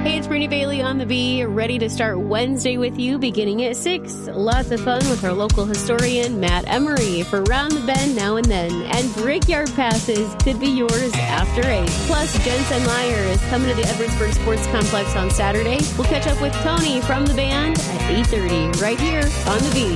Hey, it's Brittany Bailey on the Bee, ready to start Wednesday with you beginning at 6. Lots of fun with our local historian, Matt Emery, for Round the Bend now and then. And Brickyard passes could be yours after 8. Plus, Jensen Meyer is coming to the Edwardsburg Sports Complex on Saturday. We'll catch up with Tony from the band at 8:30 right here on the Bee.